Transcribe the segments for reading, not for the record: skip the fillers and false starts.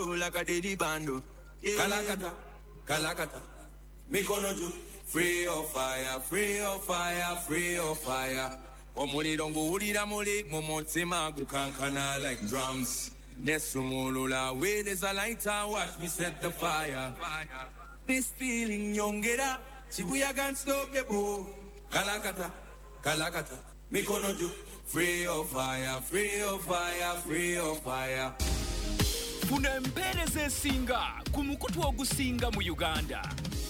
like a daddy bando. Kalakata, Kalakata, Mikono ju, free of fire, free of fire, free of fire. Omuli dongo ulira muli, momotima gukankana like drums. Nesumulula, where there's a lighter, watch me set the fire. This feeling young get up, Shibuya can't stop the bow. Kalakata, Kalakata, Mikono ju, free of fire, free of fire, free of fire. Funa empereze singa kumukutu ogusinga mu Uganda.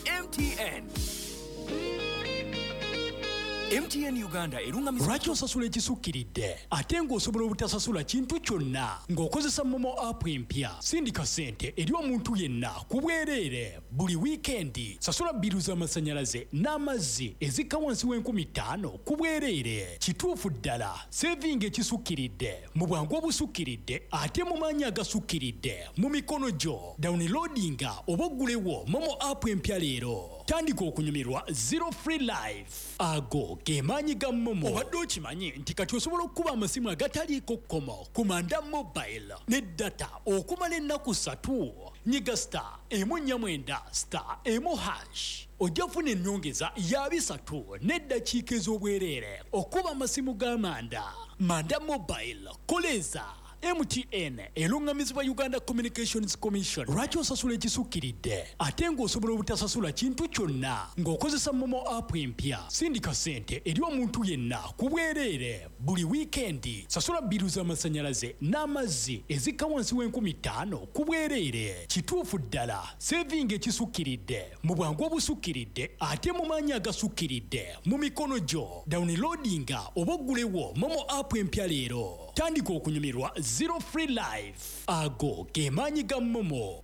MTN Uganda erunga lwaki osasula ekisukiridde ate ng'osobola obutasasula kintu kyonna ng'okozesa momo app empya sindika ssente eri omuntu yenna ku bwereere buli wiikendi sasula bbiru z'amasannyalaze n'amazzi ezikka wansi w'50,000 ku bwereere kituufu ddala sevinga ekisukiridde mu bwangu obusukkiridde ate mu maanyi agasukkiridde mu mikono gyo downloadinga oba oggulewo momo app empya leero tandika okunyumirwa zero free life ago gemaanyi ga momo obadde okimanyi nti kati osobola okukuba amasimu agataliiko kkomo ku manda mobile ne data okumala ennaku 3 nyiga star emu 49 star emu hash ojja kufuna ennyongeza ya 3 n'eddakiika ez'obwereere okuba amasimu g'amanda manda mobile koleza MTN elungamizibwa Uganda Communications Commission. Lwaki osasula ekisukiridde ate ng'osobola obutasasula kintu kyonna ng'okozesa momo app empya sindika ssente eri omuntu yenna ku bwereere buli wiikendi sasula bbiru z'amasannyalaze n'amazzi ezikka wansi w'50,000 ku bwereere kituufu ddala sevinga ekisukkiridde mu bwangu obusukkiridde ate mu maanyi agasukkiridde mu mikono gyo downloadinga oba oggulewo momo app empya leero tandika okunyumirwa zero free life ago gemaanyi ga momo.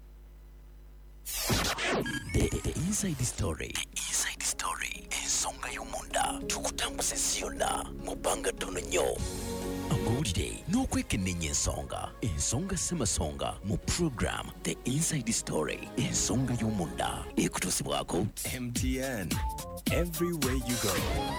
The inside story. The inside story. Ensonga y'omunda tukutambuza ziyonna mu bbanga ttono nnyo. Amawulire n'okwekenneenya ensonga ssemasonga mu program The Inside Story ensonga y'omunda ekutuusibwako MTN everywhere you go.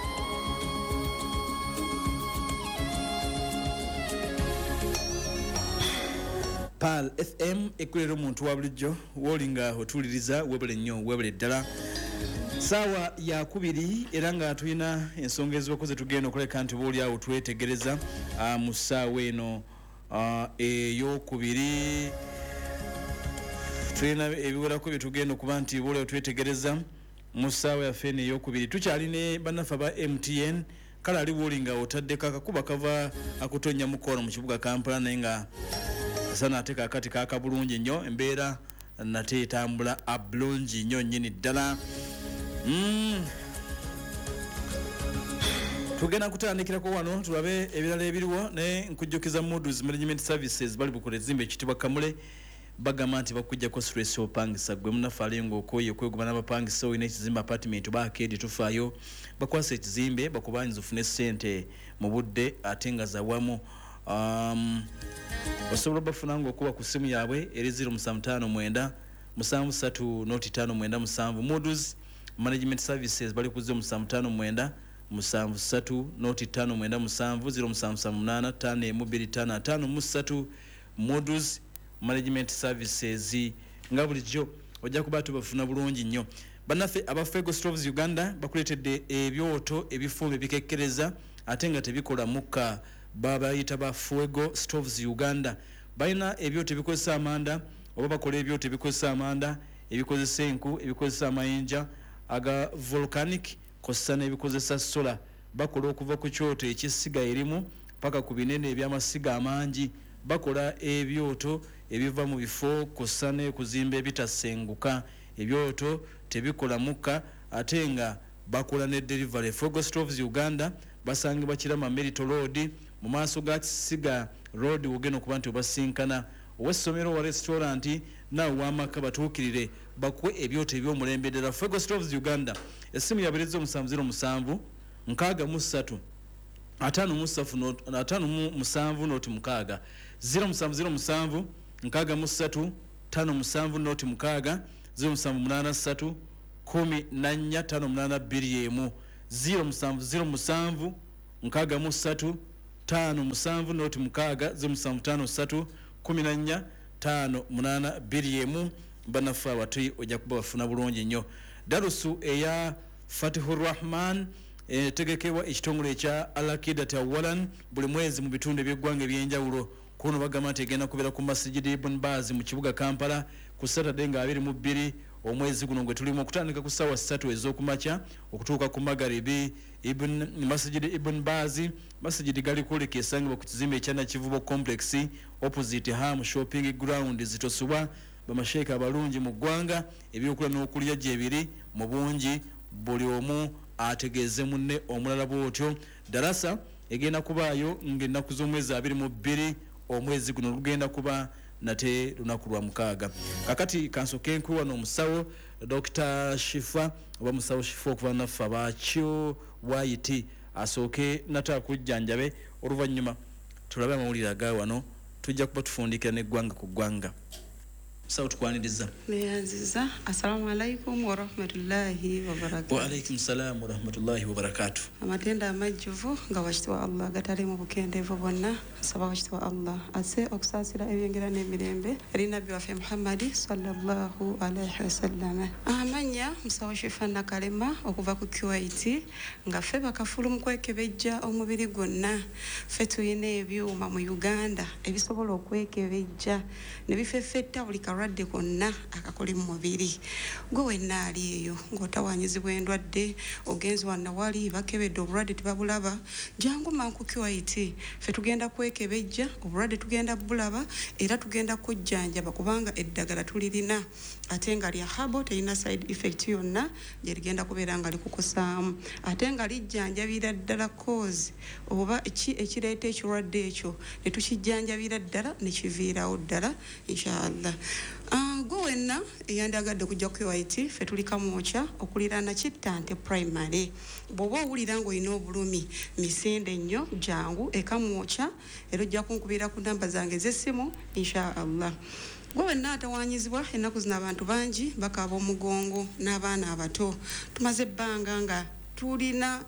PAL FM ekulera omuntu wa bulijjo wolinga otuliriza webale nnyo webale ddala saawa ya 2 era nga tulina ensonga ezibakoze tugenda okuleka nti booli awo twetegereza mu ssaawa eno ey'okubiri tulina ebiwerako bye tugenda okuba nti booli awo twetegereza mu ssaawa yaffe eno ey'okubiri tukyali ne bannaffe ba MTN kale ali wolinga otaddeko akakuba kava akutonya mukono mu kibuga Kampala naye nga sana ateka akati kaka bulungi nnyo embeera nate etambula abulungi nnyo nnyini ddala. Tugenda kutandikirako wano tulabe ebirala ebiriwo naye nkujjukiza Moody's Management Services bali bukola ezimba ekitibwa Kamule bagamba nti bakujjako stress opangisa gwe munafaale ng'okoye okweguma n'abapangisa olina ekizimba apartment bakeedi tufaayo bakwasa ekizimbe bakubanyiza ofune ssente mu budde ate nga zawamu. Osobola bafuna ng'okuba ku ssimu yaabwe eri 0759 73 Moody's Management Services bali ku 0759 0758 Moody's Management Services nga bulijjo ojja kuba tubafuna bulungi nnyo. Bannaffe aba Fuego Stoves Uganda bakuleetedde ebyoto ebifumbe bikekkereza ate nga tebikola mukka babayita ba Fuego Stoves Uganda balina ebyoto ebikozesa amanda oba bakola ebyoto ebikozesa amanda ebikozesa enku ebikozesa amayinja aga volcanic kosa n'ebikozesa solar bakola okuva ku kyoto ekisiga erimu paka ku binene ebyamasiga amangi bakola ebyoto ebiva mu bifo kosa n'ekuzimba ebitasenguka ebyoto tebikola mukka ate nga bakola ne delivery. Fuego Stoves Uganda basangibwa Kirama Merito Road mu maaso ga Kisiga Road wogeno okuba nti obasinkana ow'essomero wa restaurant nawe w'amaka batuukirire bakuwe ebyoto eby'omulembe ddala. Fuego Stoves Uganda essimu yabereza 707 63 57 noti mukaaga 0707 63 57 0783 145821 0707 63 57 noti mukaaga 0753 14 582 banafa watu ojja kuba bafuna bulungi nnyo. Darusu eya Fatihur Rahman tegekewa ekitongole ekya Al-Aqidat Awalan buli mwezi mu bitundu by'eggwanga ebyenjawulo. Kuno bagamba nti egenda kubeera ku Masjid Ibn Baz mu kibuga Kampala ku Saturday nga 22 omwezi guno gwe tulimu okutandika ku ssaawa 3 ez'okumakya okutuuka ku Magharibi. Masjid Ibn Baz masjid gali kuleka esangibwa ku kizimbe ekya Nakivubo Complex opposite Ham Shopping Ground zitosubwa bamasheeka abalungi mu ggwanga ebyokula n'okulya gyebiri mu bungi buli omu ategeeze munne omulala bw'otyo. Darasa egenda kubaayo ng'ennaku z'omwezi 22 omwezi guno lugenda kuba nate lunaku lwa 6. Kakati kansoke nkuwa n'omusawo Dr. Shifa oba musawo Shifa okuva naffe abakyo YT asooke nata kujjanjabe oluvannyuma tulabe amawulire aga wano tujja kuba tufundikira n'eggwanga ku ggwanga. Musawo tukwaniriza. Meyanziza. Assalamu alaikum wa rahmatullahi wa barakatuh. Wa alaikum salam wa rahmatullahi wa barakatuh. Amatenda amajjuvu nga wakitibwa Allah gatali mu bukendeevu bwonna nsaba wakitibwa Allah ase okusaasira ebyengera n'emirembe eri nabbi waffe Muhammadi sallallahu alaihi wasallam. Amanya musawo Shifa Nakalema okuva ku Kuwait nga ffe bakafulu mu kwekebejja omubiri gwonna. Ffe tuyina ebyuma mu Uganda ebisobola okwekebejja ne bifeffetta buli kalwadde konna akakoli mu mubiri. Gwe wenna ali eyo ng'otawanyizibwa endwadde ogenzi wanna wali bakebedde obulwadde tebabulaba jangu manku Kuwait ffe tugenda kwekebejja obulwadde tugenda bulaba era tugenda kujjanjaba kubanga eddagala tulirina ate nga lya habo terina side effect yonna gye ligenda kubeera nga likukosaamu ate nga lijjanjabira ddala cause oba ekireeta ekirwadde ekyo ne tukijjanjabira ddala ne kiviirawo ddala inshallah. Gwe wenna eyandagadde okujja ku Kuwait ffe tuli Kamwokya okuliraana Kittante primary. Bw'oba owulira ng'olina obulumi misinde nnyo jangu e Kamwokya era ojja kunkubira ku namba zange ez'essimu inshallah. Gwe wenna atawanyizibwa ennaku zino abantu bangi bakaaba omugongo n'abaana abato. Tumaze ebbanga nga tulina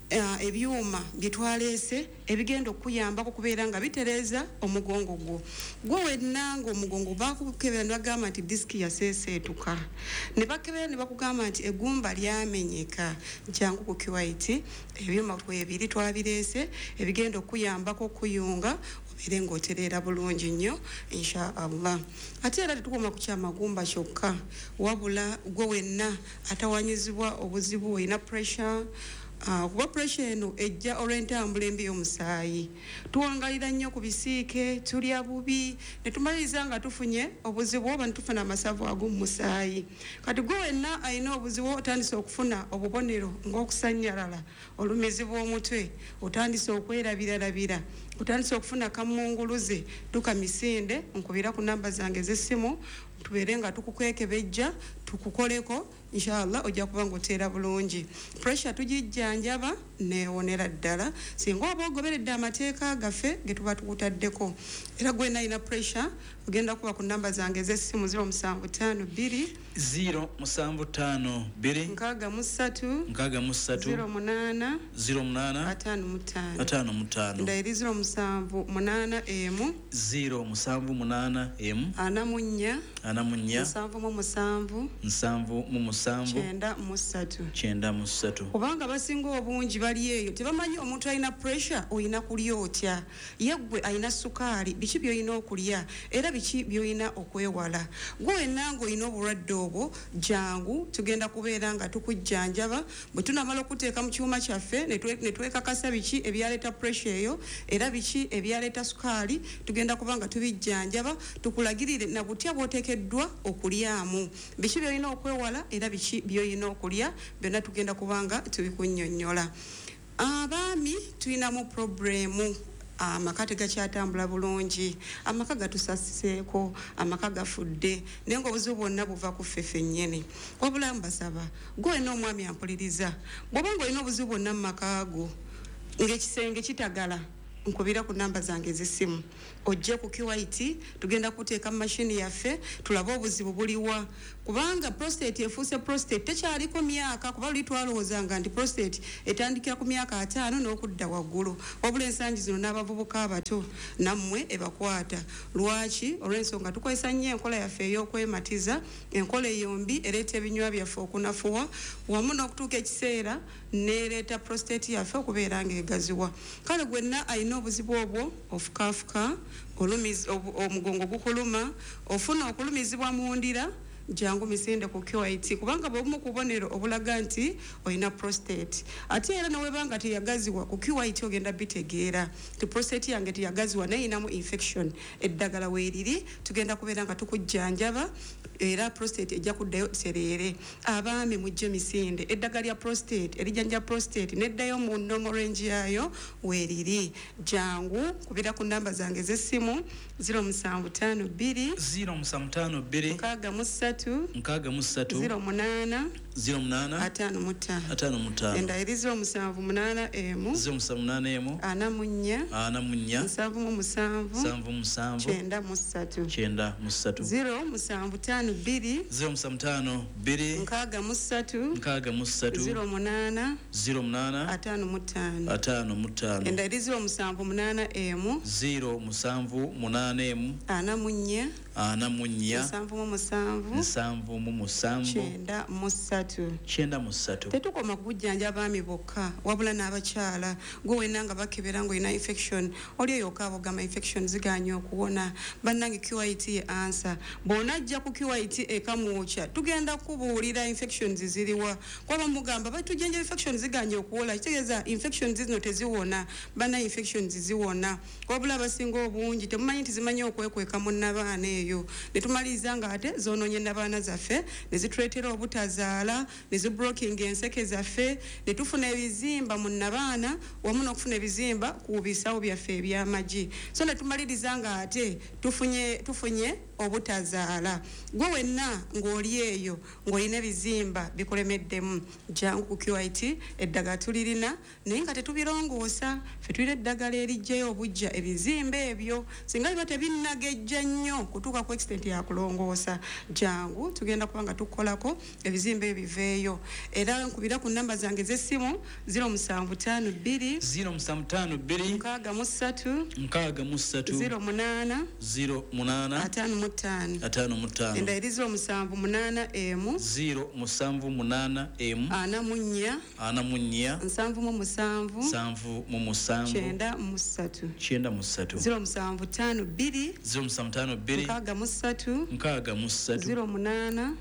ebyuma byetwaleese ebigenda okuyambako kubeera nga bitereeza omugongo gwo. Gwe wenna ng'omugongo bakukebera ne bagamba nti disiki yaseeseetuka ne bakebera ne bakugamba nti eggumba lyamenyeka jangu ku Kuwait ebyuma twebiri twabireese ebigenda okuyambako okuyunga obeere ng'otereera bulungi nnyo inshallah. Ate era tetukoma ku kyamagumba kyokka wabula gwe wenna atawanyizibwa obuzibu olina pressure kuba pressure eno ejja olw'entambula embi y'omusaayi. Tuwangalira nnyo ku bisiike tulya bubi ne tumaliriza nga tufunye obuzibu oba ne tufuna amasavu ag'omu musaayi. Kati gwe wenna alina obuzibu otandise okufuna obubonero ng'okusannyalala olumizi bw'omutwe otandise okwerabiralabira otandise okufuna kamunguluze tuka misinde nkubira ku namba zange z'essimu tubeere nga tukukwekebejja tukukoleko inshallah ojja kuba ng'oteera bulungi. Pressure tugijjanjaba neewonera ddala singa oba ogoberedde amateeka gaffe ge tuba tukutaddeko. Era gwe alina pressure ogenda kuba ku namba zange z'essimu 0752 075 63 08 55 ndayiri 078 emu 078 anamunya 7 93 kubanga basinga obungi bali eyo tebamanyi omuntu alina pressure oyina kulya otya yeggwe alina sukaali biki by'olina okulya era biki by'olina okwewala. Gwe wenna ng'olina obulwadde obwo jangu tugenda kubeera nga tukujjanjaba bwe tunamala okuteeka mu kyuma kyaffe ne twekakasa biki ebyaleeta pressure eyo era biki ebyaleeta sukaali tugenda kuba nga tubijjanjaba tukulagirire na butya bw'oteekeddwa okulyamu biki by'olina okwewala era biki by'olina okulya byonna tugenda kubanga tubikunnyonnyola. Abaami tulinamu problemu amaka tegakyatambula bulungi amaka gatusasiseeko amaka gafudde naye ng'obuzibu bwonna buva ku ffe ffennyini wabula mbasaba gwe olina omwami ampuliriza bw'oba ng'olina obuzibu bwonna mu makaago ng'ekisenge kitagala nkubira ku namba zange ez'essimu ojje ku QIT tugenda kuteeka mashini yaffe tulabe obuzibu buliwa kubanga prostate efuuse prostate tekyaliko myaka kuba luli twalowoozanga nti prostate etandikira ku myaka 5 n'okudda waggulu wabula ensangi zino n'abavubuka abato nammwe ebakwata lwaki olw'ensonga tukozesa nnyo enkola yaffe ey'okwematiza enkola eyombi ereeta ebinywa byaffe okunafuwa wamu n'okutuuka ekiseera neereeta prostate yaffe okubeera ng'egaziwa kale gwenna alina obuzibu obwo ofukaafuka omugongo gukuluma ofuna okulumizibwa mu ndira jangu misinde ku QIT kubanga bwomu kubonero obulaga nti olina prostate ate era nawe banga teyagaziwa ku QIT ogenda bitegeera ti prostate yange teyagaziwa naye inamu infection eddagala weeriri tugenda kubeera nga tukujjanjaba era prostate ejja kuddayo serere abaami mujje misinde eddagala lya prostate erijanja prostate neddayo mu normal range yayo weeriri jangu kubira ku namba zange z'essimu 0752 0752 nkaga musatu 08 55 enda erizo musanvu munana emu ana munya musanvu mu musanvu chenda musatu 0752 nkaga musatu 08 55 enda erizo musanvu munana emu ana munya musanvu mu musanvu chenda musatu tetukoma kujjanja abaami bokka wabula n'abakyala gwe wenna nga bakebera ngo ina infection oli yoka abogama infection ziganya okuwona bannange QIT ye answer bonajja ku QIT ekamuocha tugenda kubuulira infections ziriwa kwaba mugamba batujjanja infections ziganya okuwola kitegeeza infections zino teziwona banna infections ziwona wabula abasinga obungi temumanyi nti zimanyi okwekweka munnabaana eyo netumaliza nga ate zononye n'abaana zaffe nezituleetera obutazaala nezibroking enseke zaffe netufuna ebizimba mu nabaana wamu n'okufuna ebizimba ku bisawo byaffe eby'amagi so netumaliriza nga ate tufunye obutazaala gwe wenna ng'oli eyo ng'olina ebizimba bikulemeddemu jangu ku QIT eddagala tulirina naye nga tetubirongoosa ffe tulina eddagala erijjayo obujja ebizimba ebyo singa biba tebinnagejja nnyo kutuuka ku extent ya kulongoosa jangu tugenda kuba nga tukolako ebizimba ebiveeyo era nkubira ku namba zange z'essimu 0752 nkaga musatu 08 55 enda erizo musanvu munana emu 07 ana munya nsanvu mu musanvu chenda musatu 0752 nkaga musatu 08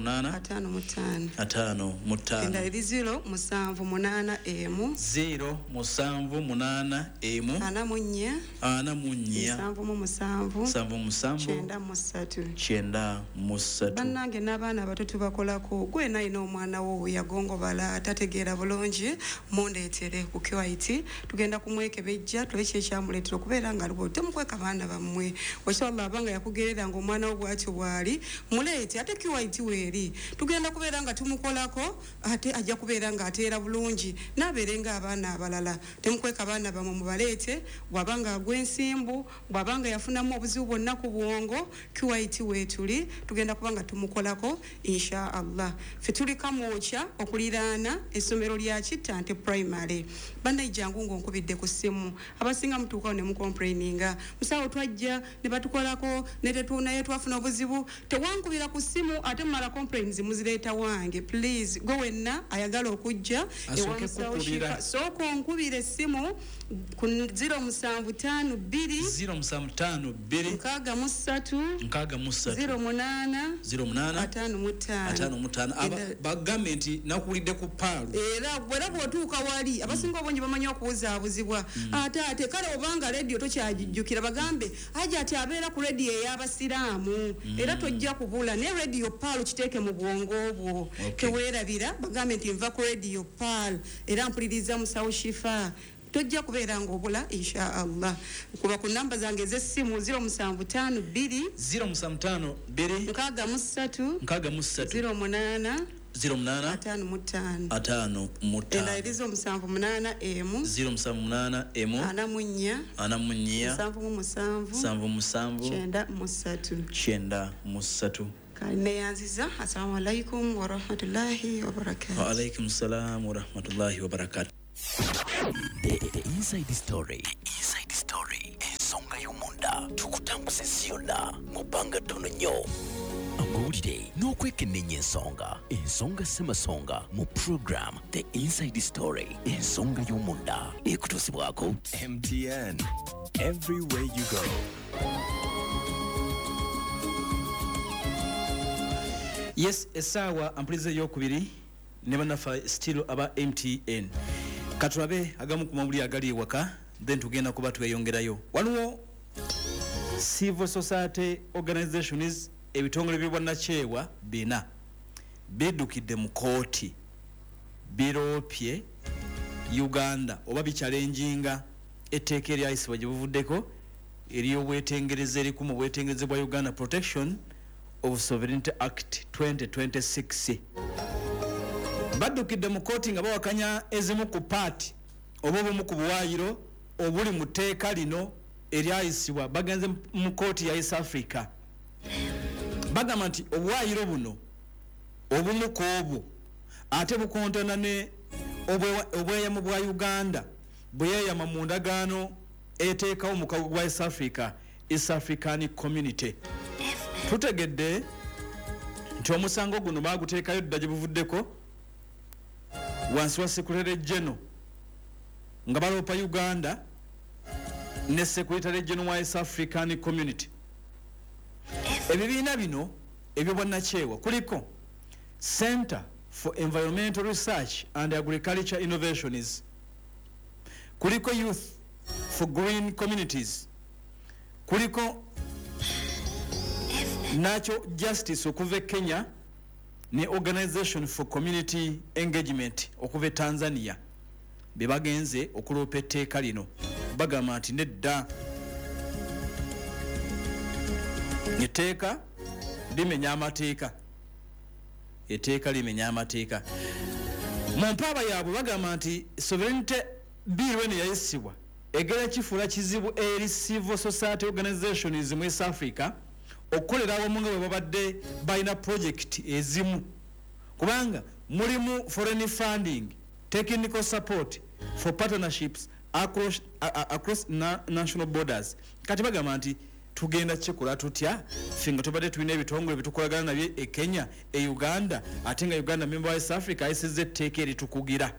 55 enda eriziro musanvu munana emu 07 ana munya nsanvu mu musanvu chenda musatu bannange n'abaana abato tubakolako gwe nalina omwana wo yagongobala tategeera bulungi mundeetere ku QIT tugenda kumwekebejja tuleke ekyamuleetera okubeera nga aliwo temukweka baana bammwe wakyalla abanga yakugerera nga omwana wo bwatyo bwali muleete ate QIT weeri tugenda kubeera nga tumukolako ate ajja kubeera nga ateera bulungi n'abeere ng'abaana abalala temukweka baana bammwe mubaleete bw'abanga agw'ensimbu bw'abanga yafunamu obuzibu bwonna ku bwongo QIT weetuli tugenda kuba nga tumukolako insha Allah ffe tuli kamwokya okuliraana essomero lya Kittante primary bannayijjangu ng'onkubidde ku ssimu abasinga mutuukawo ne mucomplaininga musawo twajja ne batukolako naye twafuna obuzibu tewankubira ku ssimu ate mumala complaints muzireeta wange please gwe wenna ayagala okujja ewamusawo shifa sooka onkubira essimu ku 0752 nkaga musatu 08 bagambe nti nakuwulidde ku paalu era bw'otuuka wali abasinga obungi bamanyi okubuzaabuzibwa ate kale obanga rediyo tokyagijjukira bagambe aja ati abeera ku rediyo ey'abasiraamu era tojja kubula ne rediyo paalu kiteeke mu bwongo bwo teweerabira bagambe nti nva ku rediyo paalu era mpuliriza musawo shifa tojja kubeera ng'obula insha Allah kuba ku namba zange z'essimu 0752 nkaga musatu 08 08 55 5 5 endayiriza 78 emu 078 emu 44 44 77 93 neyanziza. Assalamu alaikum wa rahmatullahi wa barakatuh. Wa alaikum salam wa rahmatullahi wa barakatuh. The inside story. Inside story. Ensonga y'omunda tukutambuze ziyonna mu bbanga ttono nnyo. Amawulire n'okwekenneenya ensonga ssemasonga mu program The Inside Story. Ensonga y'omunda ekutuusibwako MTN. Everywhere you go. Yes, essaawa ampuliza ey'okubiri ne bannafa still aba MTN. Katulabe agamu ku mawulire agali ewaka, then tugenda kuba tweyongerayo. Waliwo civil society organizations ebitongole by'obwannakyewa bina biddukidde mu kooti biroopye Uganda oba bichallenginga etteeka eryayisibwa gye buvuddeko ery'obwetengereza eriku mu bwetengereze bwa Uganda Protection of Sovereignty Act 2026. Baddukidde mu kooti nga bawakanya ezimu ku paati oba obumu ku buwaayiro obuli mu tteeka lino eryayisibwa. Bagenze mu kooti ya East Africa bagamba nti obuwaayiro buno obumu ku obwo ate bukontana ne obweyamo bwa Uganda bwe yeeyama mu ndagaano eteekawo mu kago gwa East Africa, East African Community. Tutegedde nti omusango guno baaguteekayo dda gye buvuddeko wansi wa Secretary General nga baloopa Uganda ne Secretary General wa East African Community. Ebibiina bino ebyobwannakyewa kuliko Center for Environmental Research and Agriculture Innovations, kuliko Youth for Green Communities, kuliko Natural Justice okuva Kenya ne Organization for Community Engagement okuva Tanzania. Bebagenze okuloopa etteeka lino bagamba nti nedda etteeka limenya amateeka. Etteeka limenya amateeka. Mu mpaaba yaabwe bagamba nti sovereignty bill eno yayisibwa egera kifuula kizibu eri civil society organizations mu East Africa okukolera awamu nga bwe babadde balina project ezimu, kubanga mulimu foreign funding, technical support for partnerships across national borders. Kati bagamba nti tugenda kikola tutya ffe nga tubadde tulina ebitongole bitukolagana nabyo e Kenya, e Uganda, ate nga Uganda member wa East Africa ayisizza etteeka eritukugira.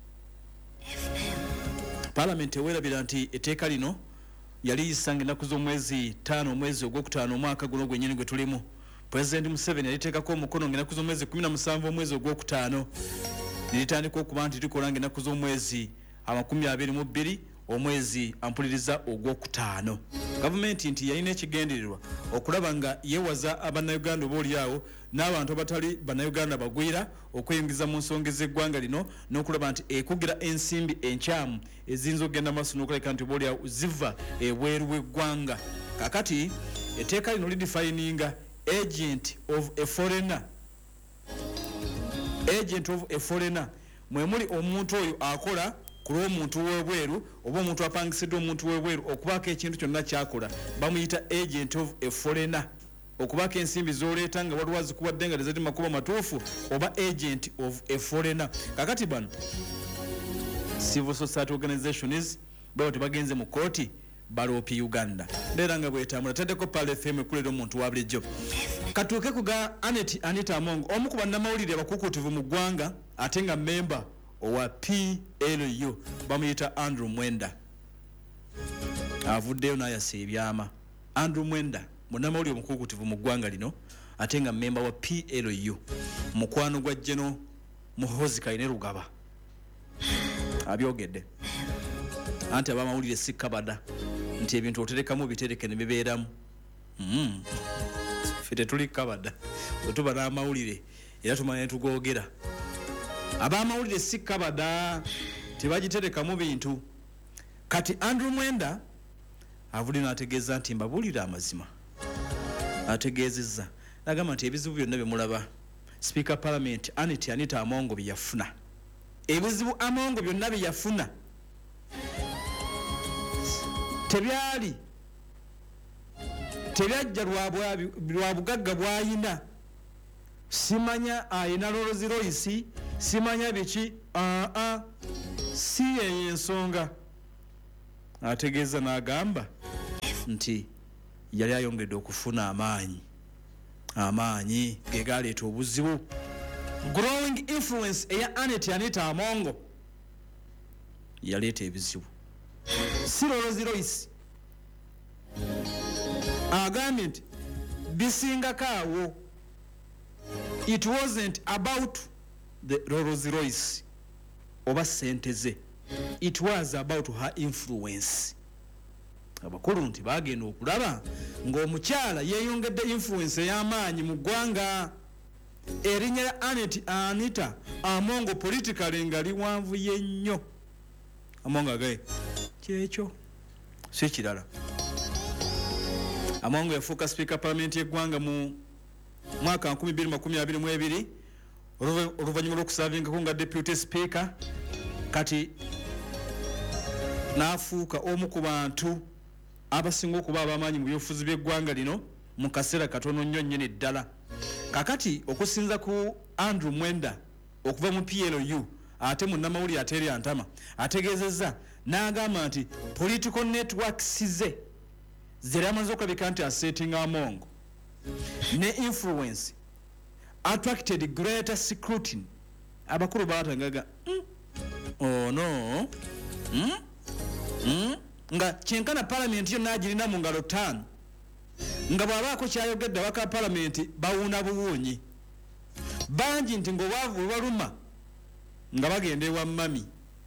Parliament eweerabira nti etteeka lino yali yisanga ennaku z'omwezi 5 omwezi ogwokutaano omwaka guno gwennyini gwe tulimu. President Museveni yaliteekako omukono ng'ennaku z'omwezi 17 omwezi ogwokutaano. Lilitandika okuba nti likola ng'ennaku z'omwezi 22 omwezi ampuliriza ogwokutaano. Gavumenti nti yalina ekigendererwa okulaba nga yeewaza abannayuganda obaolyawo n'abantu abatali bannayuganda bagwira okweyingiza mu nsonga z'eggwanga lino n'okulaba nti ekugira ensimbi enkyamu eziyinza okugenda maaso n'okulabika nti obaolyawo ziva ebweru w'eggwanga. Kakati etteeka lino lidefininga agent of a foreigner. Agent of a foreigner mwe muli omuntu oyo akola ku lw'omuntu w'ebweru oba omuntu apangisiddwa omuntu w'ebweru okubaako ekintu kyonna kyakola bamuyita agent of a foreigner. Okubaako ensimbi z'oleeta nga waliwo azikuwadde nga teziri makubo matuufu oba agent of a foreigner. Kakati bano civil society organizations babo tebagenze mu kooti baloopye Uganda. Leera nga bwetambula taddeko Pale FM ekulera omuntu wa bulijjo. Katuuke ku ga Anita Among, omu ku bannamawulire abakukuutivu mu ggwanga ate nga memba owa PLU bamuyita Andrew Mwenda. Avuddeyo n'ayasa ebyama. Andrew Mwenda munnamawulire omukukuutivu mu ggwanga lino ate nga memba wa PLU, mukwano gwa General Muhoozi Kayine Rugaba abyogedde anti abamawulire si kabada nti ebintu oterekamu bitereke ne bibeeramu. Ffe tetuli kabada wetuba n'amawulire era tumanya tugogera. Abamawulire si kabada tebagiterekamu bintu. Kati Andrew Mwenda avudde n'ategeeza nti mbabuulira amazima. Ategeezezza n'agamba nti ebizibu byonna bye mulaba Speaker Parliament Anita Amongo bye yafuna ebizibu Amongo byonna bye yafuna tebyajja lwa bugagga bwayina simanya ayina Rolls Royce simanya biki si ensonga ategeeza n'agamba nti yali ayongedde okufuna amaanyi ge galeeta obuzibu. Growing influence eya Anita Amongo yaleeta ebizibu si Rolls Royce agambye nti bisingako awo. It wasn't about the Rolls Royce oba sente ze, it was about her influence. Abakulu nti bagenda okulaba ng'omukyala yeeyongedde influence ey'amaanyi mu ggwanga. Erinnya lya Anita Amongo politically nga liwanvuye nnyo. Amongo agaye kyekyo si kirala. Amongo yafuuka Speaker Parliament y'eggwanga mu mwaka 2022 oluvannyuma lw'okusavingako nga Deputy Speaker, kati n'afuuka omu ku bantu abasinga okuba ab'amaanyi mu byobufuzi by'eggwanga lino mu kaseera katono nnyo nnyini ddala. Kakati okusinza ku Andrew Mwenda okuva mu PLU ate munnamawulire Ateeri Antama ategeezezza n'agamba nti political networks ze zeri amaze okulabika nti asetting Amongo ne influence attracted greater scrutiny. Abakulu batangaga no nga kyenkana Parliament yonna agirina mu ngalo 5 nga bw'abaako kyayogedde waka Parliament bawuuna buwuunyi bangi nti ng'obwavu baluma nga bagenda ewa mami.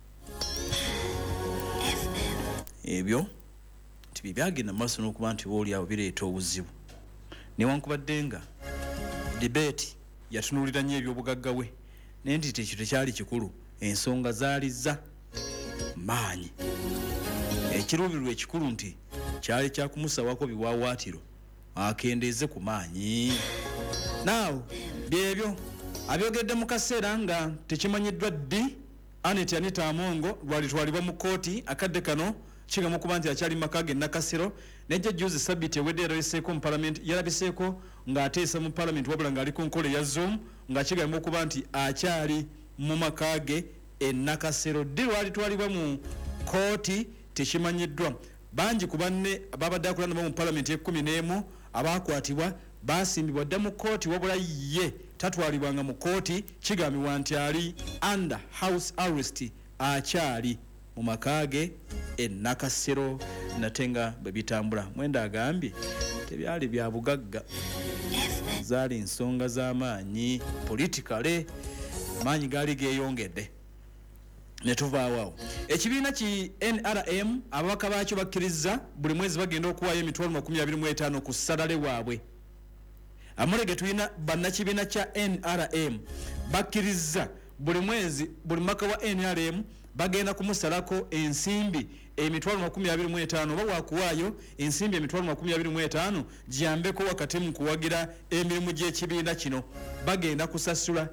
Ebyo tibi byagenda maaso n'okuba nti boolyawo bireeta obuzibu newankubadde nga debate yatunuulira nnyo ebyobugagga bwe naye nti tekyo tekyali kikulu, ensonga zaaliza maanyi. Ekiruubirirwa ekikulu nti kyali kyakumusawako biwaawaatiro akendeeze ku maanyi. Naawe byebyo abyogedde mu kaseera nga tekimanyiddwa ddi Anita Amongo lwalitwalibwa mu kooti akadde kano kigamu kuba nti akyali makage nakasero nejja juzi sabiti ewedde yalabiseeko mu Parliament yalabiseeko ng'ateesa mu Parliament wabula ng'ali ku nkola ya Zoom nga kigamu kuba nti akyali mu makage nakasero ddi lwalitwalibwa mu kooti tekimanyiddwa. Bangi ku banne ababadde akulanda mu Parliament e11 abakwatibwa basimbibwa dda mu kooti wabula ye tatwalibwanga mu kooti kigambibwa nti ali under house arrest akyali mu makage nakasero natenga bwe bitambula. Mwenda agambye tebyali bya bugagga zaali ensonga z'amaanyi politically maanyi gaali geeyongedde ne tuvaawo. Ekibiina ki NRM ababaka baakyo bakkiriza buli mwezi bagenda okuwaayo emitwalo 25 ku salale waabwe. Amulege tulina bannakibiina kya NRM bakkiriza buli mwezi buli maka wa NRM bagenda kumusalako ensimbi emitwalo 25 oba waakuwaayo ensimbi emitwalo 25 giyambeko wakati mu kuwagira emirimu gy'ekibiina kino. Bagenda kusasula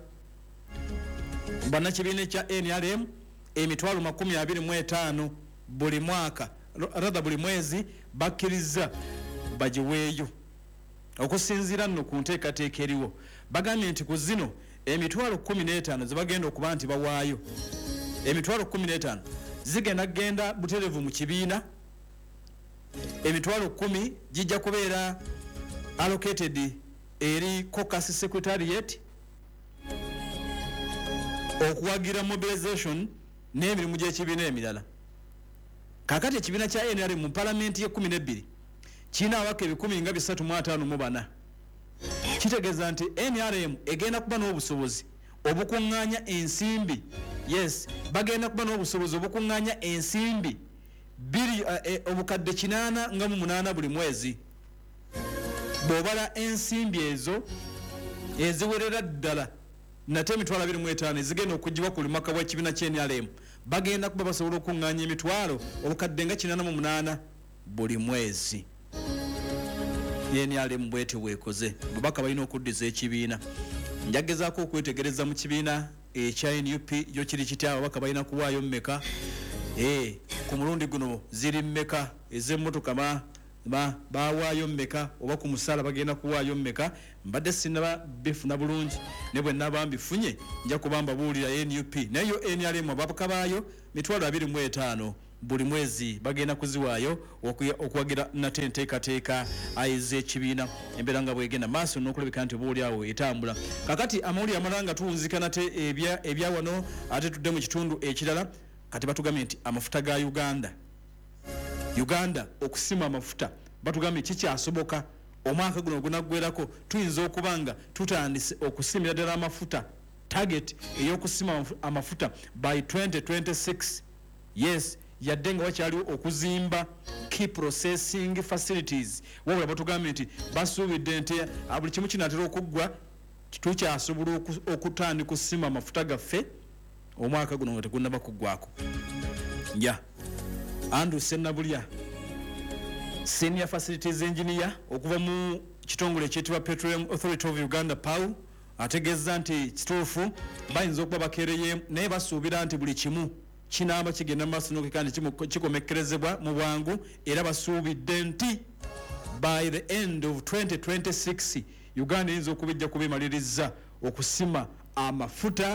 bannakibiina kya NRM emitwalo 25 buli mwaka buli mwezi bakkiriza bagiweeyo okusinziira nno ku nteekateeka eriwo. Bagambye nti ku zino emitwalo 15 ze bagenda okuba nti bawaayo, emitwalo 15 genda buterevu mu kibiina, emitwalo 10 gijja kubeera allocated eri caucus secretariat okuwagira mobilization n'emirimu gy'ekibiina emirala. Kakati ekibiina kya NRM mu Parliament ye12 kirina ababaka 135 kitegeeza nti NRM egenda kuba n'obusobozi obukuŋŋaanya ensimbi. Yes, bagenda kuba n'obusobozi obukuŋŋaanya ensimbi obukadde 88 buli mwezi. Bw'obala ensimbi ezo eziwerera ddala nate emitwalo 25 ezigenda okugibwa ku limaka bw'ekibiina ky'NRM bagenda kuba basobola okuŋŋaanya emitwalo obukadde nga 88 buli mwezi. NRM bwete weekoze bubaka balina okuddiza ekibiina. Njagezaako okwetegereza mu kibiina ekya NUP yo kiri kitya ababaka balina kuwaayo mmeka ku mulundi guno ziri mmeka ez'emmotoka bawaayo mmeka oba ku musaala bagenda kuwaayo mmeka mbadde sinaba bifuna bulungi ne bwe naba mbifunye nja kuba mbabuulira NUP naye yo NRM ababaka baayo 25 buli mwezi bagenda kuziwaayo okuwagira nate enteekateeka ez'ekibiina embeera nga bwegenda maaso n'okulabika nti obuuli awo etambula kakati amawulire amalala nga tuwunzika nate ebya wano ate tudde mu kitundu ekirala kati batugambye nti amafuta ga Uganda okusima amafuta batugambye kikyasoboka omwaka guno gunaggwerako tuyinza okuba nga tutandise okusimira ddala amafuta target ey'okusima amafuta by 2026 yes yadde nga wakyaliwo okuzimba key processing facilities wabula batugambye nti basuubidde nti buli kimu kinaatera okuggwa tukyasobola okutandika kusima amafuta gaffe omwaka guno nga tegunnaba kuggwako Andrew Senabulya Senior Facilities Engineer okuva mu kitongole ekiyitibwa Petroleum Authority of Uganda PAU ategeeza nti kituufu bayinza okuba bakereye naye basuubira nti buli kimu kinaaba kigenda maaso n'okukandi kikomekkerezebwa mu bwangu era basuubidde nti by the end of 2026 Uganda eyinza okubijja kubimaliriza okusima amafuta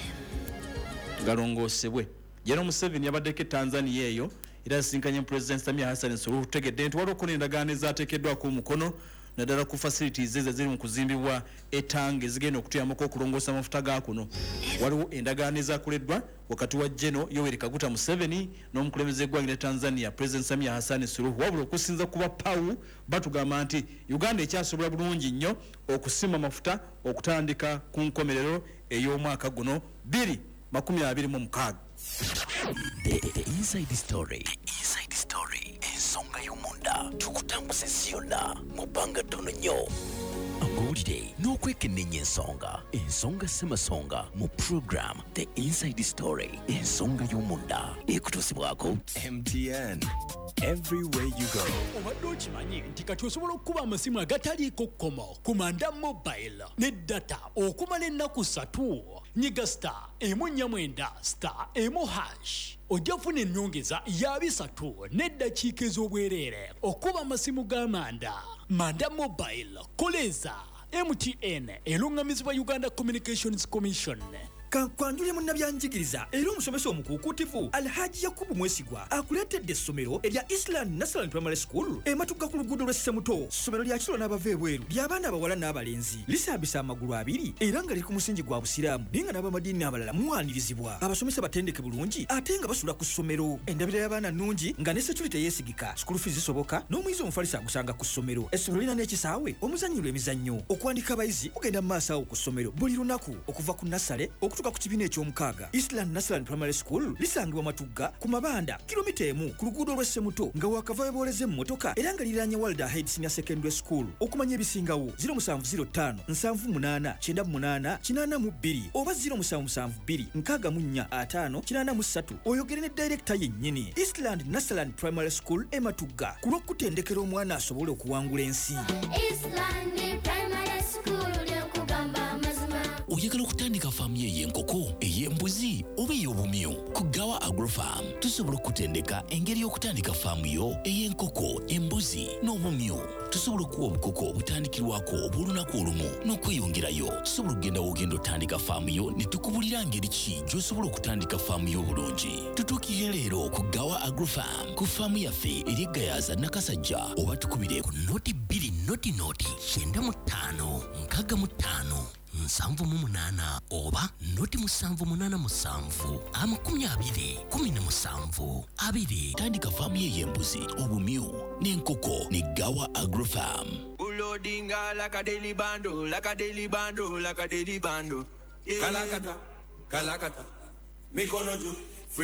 galongoosebwe. General Museveni yabaddeko Tanzania eyo era asinkanye President Samia Hassan Suluhu tegedde nti waliwo endagaano ezaateekeddwako omukono naddala ku facilities ezo ziri mu kuzimbibwa etange zigenda okutuyambako okulongoosa amafuta ga kuno. Waliwo endagaano ezaakoleddwa wakati wa General Yoweri Kaguta Museveni n'omukulembeze gw'eggwanga Tanzania President Samia Hassan Suluhu wabula okusinza kuba PAU batugamba nti Uganda ekyasobola bulungi nnyo okusima amafuta okutandika ku nkomerero ey'omwaka guno 2026. The inside story. Ensonga y'omunda tukutambuze ziyonna mu bbanga ttono nnyo. Amawulire n'okwekenneenya ensonga ssemasonga mu program The Inside Story ensonga y'omunda ekutuusibwako MTN. Everywhere you go. Obadde okimanyi nti kati osobola okukuba amasimu agataliiko kkomo ku Manda Mobile ne data okumala ennaku 3 nyiga star emu star emu hash ojja kufuna ennyongeza ya 3 n'eddakiika ez'obwereere okuba amasimu ga Manda Mobile koleza MTN erungamizibwa Uganda Communications Commission. Kankwanjulye munnabyanjigiriza era omusomesa omukuukutivu Alhaji Yakubu Mwesigwa akuleetedde essomero erya Island National Primary School ematugga ku luguudo lw'Essemuto. Ssomero lya kiro n'abava ebweru ly'abaana abawala n'abalenzi lisambisa amagulu 2 era nga liri ku musingi gwa busiraamu naye nga n'abamadiini abalala muwanirizibwa. Abasomesa batendeke bulungi ate nga basula ku ssomero. Endabira y'abaana nnungi nga ne security yeesigika. School fees zisoboka n'omuyizi omufalisa agusanga ku ssomero. Essomero lirina n'ekisaawe omuzannyirwa emizannyo. Okuwandika abayizi kugenda mu maaso awo ku ssomero buli lunaku okuva ku nasale okutuuka ku kibiina eky'omukaaga. Eastland National Primary School lisangibwa Matugga ku Mabanda kilomita 1 ku luguudo lw'Essemuto nga wakava booleze emmotoka era nga liranye Walder Head Senior Secondary School. Okumanya ebisingawo 0705 78 98 82 oba 0772 64 583 oyogere ne director yennyini. Eastland National Primary School Matugga ku lw'okutendekera omwana asobole okuwangula ensi. Eastland Primary School ly'okugamba amazima. Oyagala okutandika faamu y'enkoko ey'embuzi oba ey'obumyu ku Gawa Agrofarm tusobola okutendeka engeri y'okutandika faamu yo ey'enkoko embuzi n'obumyu. Tusobola okuwa obukoko obutandikirwako obw'olunaku olumu n'okweyongerayo. Tusobola okugenda w'ogenda otandika faamu yo ne tukubulira ngeri ki gy'osobola okutandika faamu yo obulungi. Tutuukire leero ku Gawa Agrofarm ku faamu yaffe eri Gayaza Nakasajja oba tukubire ku noti 2 noti 95 65 7 oba noti 787 20 tandika faamu y'embuzi obumyu n'enkoko ne Gawa Agrofarm. Ulodinga like a daily bando, like a daily bando, like a daily bando. Kalakata, mikono juu.